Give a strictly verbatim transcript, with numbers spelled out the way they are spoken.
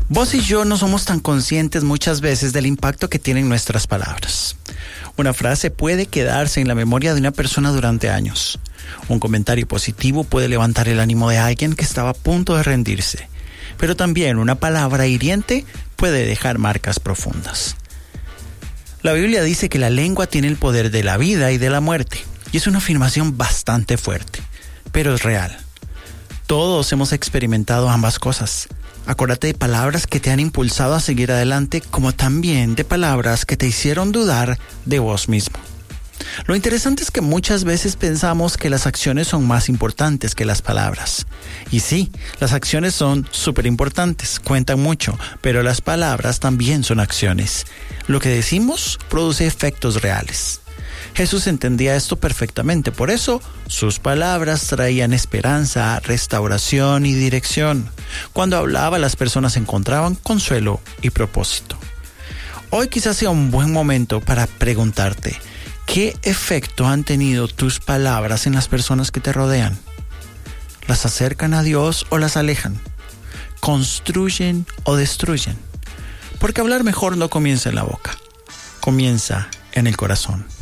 Vos y yo no somos tan conscientes muchas veces del impacto que tienen nuestras palabras. Una frase puede quedarse en la memoria de una persona durante años. Un comentario positivo puede levantar el ánimo de alguien que estaba a punto de rendirse. Pero también una palabra hiriente puede dejar marcas profundas. La Biblia dice que la lengua tiene el poder de la vida y de la muerte. Y es una afirmación bastante fuerte, pero es real. Todos hemos experimentado ambas cosas. Acuérdate de palabras que te han impulsado a seguir adelante, como también de palabras que te hicieron dudar de vos mismo. Lo interesante es que muchas veces pensamos que las acciones son más importantes que las palabras. Y sí, las acciones son súper importantes, cuentan mucho, pero las palabras también son acciones. Lo que decimos produce efectos reales. Jesús entendía esto perfectamente, por eso sus palabras traían esperanza, restauración y dirección. Cuando hablaba, las personas encontraban consuelo y propósito. Hoy quizás sea un buen momento para preguntarte, ¿qué efecto han tenido tus palabras en las personas que te rodean? ¿Las acercan a Dios o las alejan? ¿Construyen o destruyen? Porque hablar mejor no comienza en la boca, comienza en el corazón.